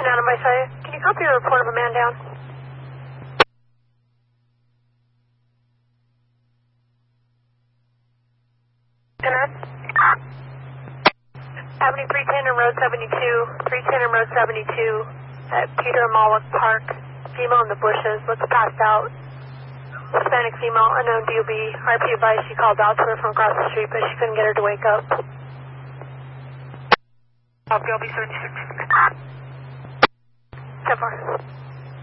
Adam by side. Can you copy a report of a man down? Avenue 310 and Road 72, 310 and Road 72 at Peter and Malwick Park. Female in the bushes, looks passed out. Hispanic female, unknown DOB. RP advised she called out to her from across the street, but she couldn't get her to wake up. Copy, I'll be 76. 10-4.